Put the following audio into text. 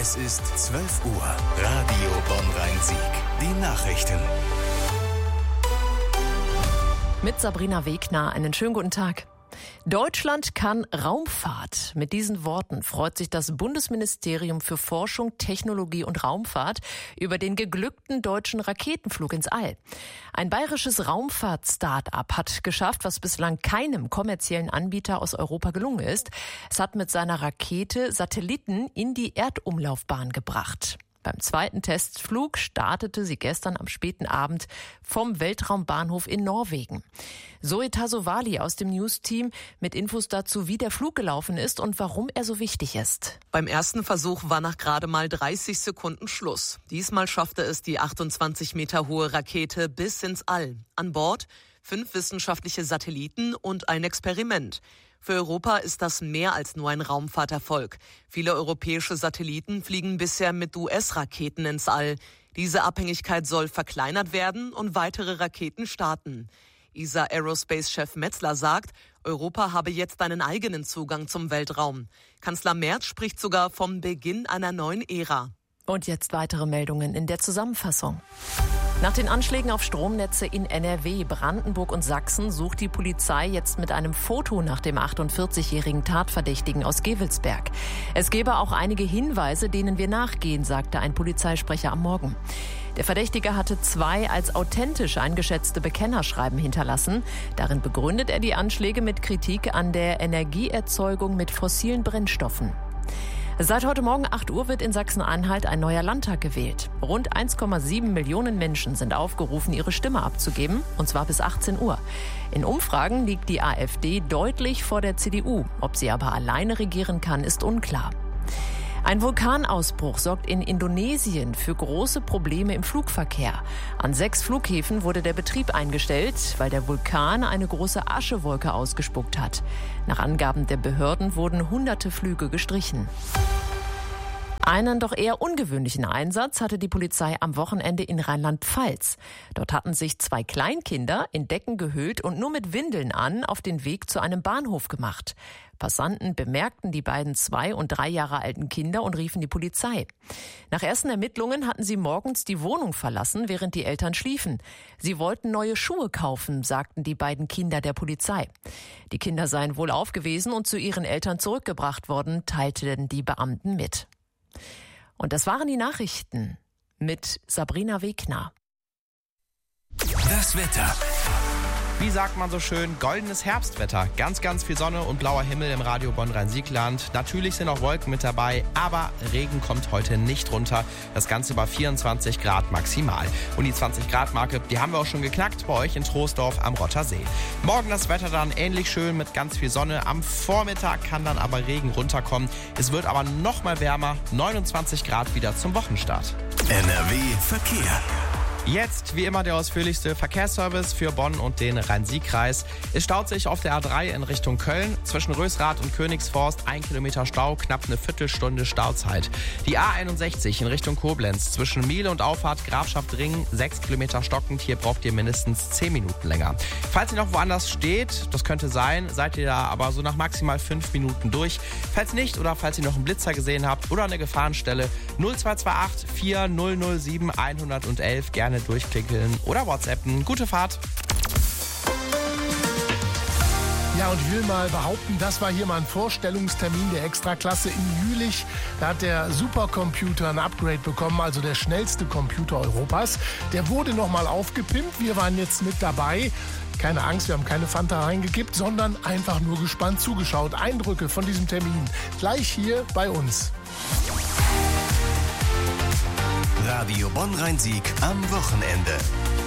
Es ist 12 Uhr. Radio Bonn-Rhein-Sieg. Die Nachrichten. Mit Sabrina Wegner. Einen schönen guten Tag. Deutschland kann Raumfahrt. Mit diesen Worten freut sich das Bundesministerium für Forschung, Technologie und Raumfahrt über den geglückten deutschen Raketenflug ins All. Ein bayerisches Raumfahrt-Start-up hat geschafft, was bislang keinem kommerziellen Anbieter aus Europa gelungen ist. Es hat mit seiner Rakete Satelliten in die Erdumlaufbahn gebracht. Beim zweiten Testflug startete sie gestern am späten Abend vom Weltraumbahnhof in Norwegen. Zoe Tasovali aus dem News-Team mit Infos dazu, wie der Flug gelaufen ist und warum er so wichtig ist. Beim ersten Versuch war nach gerade mal 30 Sekunden Schluss. Diesmal schaffte es die 28 Meter hohe Rakete bis ins All. An Bord 5 wissenschaftliche Satelliten und ein Experiment. Für Europa ist das mehr als nur ein Raumfahrterfolg. Viele europäische Satelliten fliegen bisher mit US-Raketen ins All. Diese Abhängigkeit soll verkleinert werden und weitere Raketen starten. ESA Aerospace-Chef Metzler sagt, Europa habe jetzt einen eigenen Zugang zum Weltraum. Kanzler Merz spricht sogar vom Beginn einer neuen Ära. Und jetzt weitere Meldungen in der Zusammenfassung. Nach den Anschlägen auf Stromnetze in NRW, Brandenburg und Sachsen sucht die Polizei jetzt mit einem Foto nach dem 48-jährigen Tatverdächtigen aus Gevelsberg. Es gebe auch einige Hinweise, denen wir nachgehen, sagte ein Polizeisprecher am Morgen. Der Verdächtige hatte 2 als authentisch eingeschätzte Bekennerschreiben hinterlassen. Darin begründet er die Anschläge mit Kritik an der Energieerzeugung mit fossilen Brennstoffen. Seit heute Morgen 8 Uhr wird in Sachsen-Anhalt ein neuer Landtag gewählt. Rund 1,7 Millionen Menschen sind aufgerufen, ihre Stimme abzugeben, und zwar bis 18 Uhr. In Umfragen liegt die AfD deutlich vor der CDU. Ob sie aber alleine regieren kann, ist unklar. Ein Vulkanausbruch sorgt in Indonesien für große Probleme im Flugverkehr. An 6 Flughäfen wurde der Betrieb eingestellt, weil der Vulkan eine große Aschewolke ausgespuckt hat. Nach Angaben der Behörden wurden hunderte Flüge gestrichen. Einen doch eher ungewöhnlichen Einsatz hatte die Polizei am Wochenende in Rheinland-Pfalz. Dort hatten sich 2 Kleinkinder in Decken gehüllt und nur mit Windeln an auf den Weg zu einem Bahnhof gemacht. Passanten bemerkten die beiden 2 und 3 Jahre alten Kinder und riefen die Polizei. Nach ersten Ermittlungen hatten sie morgens die Wohnung verlassen, während die Eltern schliefen. Sie wollten neue Schuhe kaufen, sagten die beiden Kinder der Polizei. Die Kinder seien wohl aufgewesen und zu ihren Eltern zurückgebracht worden, teilten die Beamten mit. Und das waren die Nachrichten mit Sabrina Wegner. Das Wetter. Wie sagt man so schön, goldenes Herbstwetter. Ganz, ganz viel Sonne und blauer Himmel im Radio Bonn-Rhein-Sieg-Land. Natürlich sind auch Wolken mit dabei, aber Regen kommt heute nicht runter. Das Ganze bei 24 Grad maximal. Und die 20-Grad-Marke, die haben wir auch schon geknackt bei euch in Troisdorf am Rottersee. Morgen das Wetter dann ähnlich schön mit ganz viel Sonne. Am Vormittag kann dann aber Regen runterkommen. Es wird aber noch mal wärmer, 29 Grad wieder zum Wochenstart. NRW Verkehr. Jetzt, wie immer, der ausführlichste Verkehrsservice für Bonn und den Rhein-Sieg-Kreis. Es staut sich auf der A3 in Richtung Köln. Zwischen Rösrath und Königsforst 1 Kilometer Stau, knapp eine Viertelstunde Stauzeit. Die A61 in Richtung Koblenz. Zwischen Miele und Auffahrt Grafschaft Ringen 6 Kilometer stockend. Hier braucht ihr mindestens 10 Minuten länger. Falls ihr noch woanders steht, das könnte sein, seid ihr da aber so nach maximal 5 Minuten durch. Falls nicht oder falls ihr noch einen Blitzer gesehen habt oder eine Gefahrenstelle, 0228 4007 111 gerne durchklingeln oder WhatsAppen. Gute Fahrt. Ja, und ich will mal behaupten, das war hier mal ein Vorstellungstermin der Extraklasse in Jülich. Da hat der Supercomputer ein Upgrade bekommen, also der schnellste Computer Europas. Der wurde nochmal aufgepimpt. Wir waren jetzt mit dabei. Keine Angst, wir haben keine Fanta reingekippt, sondern einfach nur gespannt zugeschaut. Eindrücke von diesem Termin gleich hier bei uns. Radio Bonn-Rhein-Sieg am Wochenende.